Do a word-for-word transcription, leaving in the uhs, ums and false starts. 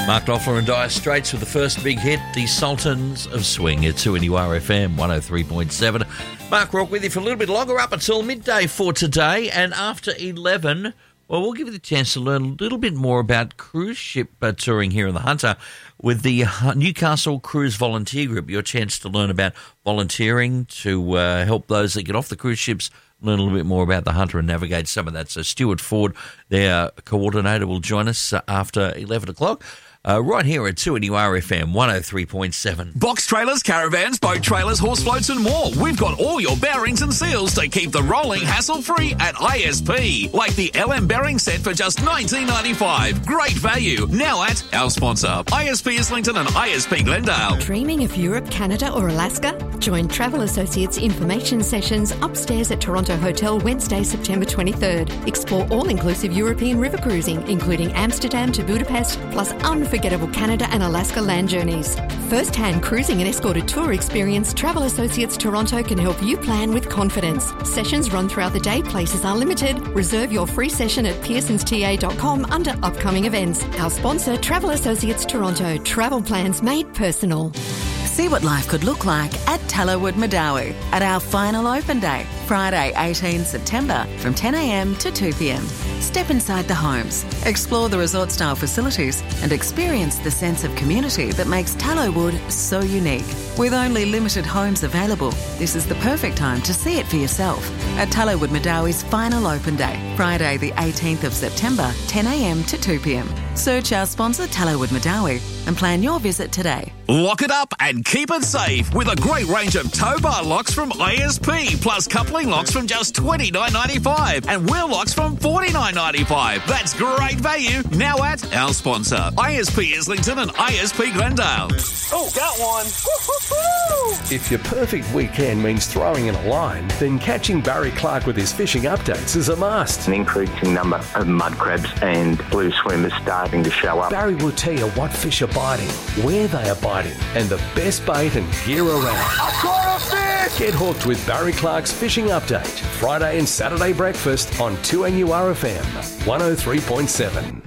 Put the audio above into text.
Mark Knopfler and Dire Straits with the first big hit, The Sultans of Swing. It's two N U R F M one oh three point seven. Mark Rock with you for a little bit longer, up until midday for today. And after eleven, well, we'll give you the chance to learn a little bit more about cruise ship uh, touring here in the Hunter with the Newcastle Cruise Volunteer Group. Your chance to learn about volunteering to uh, help those that get off the cruise ships learn a little bit more about the Hunter and navigate some of that. So Stuart Ford, their coordinator, will join us uh, after eleven o'clock. Uh, right here at two N U R F M one oh three point seven. Box trailers, caravans, boat trailers, horse floats and more. We've got all your bearings and seals to keep the rolling hassle-free at I S P. Like the L M bearing set for just nineteen ninety-five. Great value. Now at our sponsor, I S P Islington and I S P Glendale. Dreaming of Europe, Canada or Alaska? Join Travel Associates information sessions upstairs at Toronto Hotel Wednesday, September twenty-third. Explore all-inclusive European river cruising, including Amsterdam to Budapest, plus unforgettable Unforgettable Canada and Alaska land journeys. First-hand cruising and escorted tour experience, Travel Associates Toronto can help you plan with confidence. Sessions run throughout the day, places are limited. Reserve your free session at pearsons t a dot com under upcoming events. Our sponsor, Travel Associates Toronto. Travel plans made personal. See what life could look like at Tallowood Madawi at our final open day, Friday, eighteenth September from ten a m to two p m. Step inside the homes, explore the resort-style facilities and experience the sense of community that makes Tallowood so unique. With only limited homes available, this is the perfect time to see it for yourself at Tallowood Madawi's final open day, Friday the eighteenth of September, ten a m to two p m. Search our sponsor Tallowood Madawi and plan your visit today. Lock it up and keep it safe with a great range of tow bar locks from I S P, plus coupling locks from just twenty-nine ninety-five and wheel locks from forty-nine ninety-five. That's great value now at our sponsor, I S P Islington and I S P Glendale. Oh, got one. Woo-hoo-hoo! If your perfect weekend means throwing in a line, then catching Barry Clark with his fishing updates is a must. An increasing number of mud crabs and blue swimmers starting to show up. Barry will tell you what fish are biting, where they are biting, and the best bait and gear around. I caught a fish! Get hooked with Barry Clark's Fishing Update, Friday and Saturday breakfast on two N U R F M one oh three point seven.